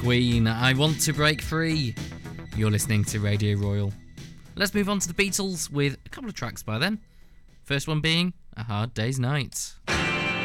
Queen, I Want to Break Free. You're listening to Radio Royal. Let's move on to the Beatles with a couple of tracks by them. First one being A Hard Day's Night.